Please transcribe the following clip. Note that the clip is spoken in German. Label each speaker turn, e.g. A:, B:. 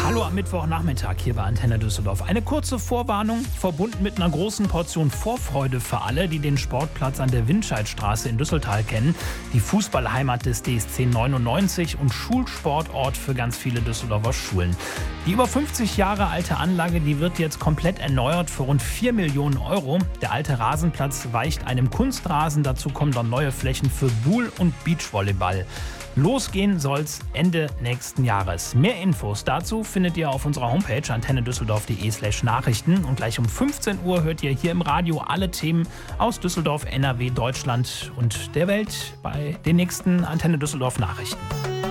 A: Hallo am Mittwochnachmittag hier bei Antenne Düsseldorf. Eine kurze Vorwarnung, verbunden mit einer großen Portion Vorfreude für alle, die den Sportplatz an der Windscheidstraße in Düsseltal kennen. Die Fußballheimat des DSC 99 und Schulsportort für ganz viele Düsseldorfer Schulen. Die über 50 Jahre alte Anlage, die wird jetzt komplett erneuert für rund 4 Millionen Euro. Der alte Rasenplatz weicht einem Kunstrasen, dazu kommen dann neue Flächen für Buhl- und Beachvolleyball. Losgehen soll's Ende nächsten Jahres. Mehr Infos dazu findet ihr auf unserer Homepage antennedüsseldorf.de/Nachrichten. Und gleich um 15 Uhr hört ihr hier im Radio alle Themen aus Düsseldorf, NRW, Deutschland und der Welt bei den nächsten Antenne Düsseldorf Nachrichten.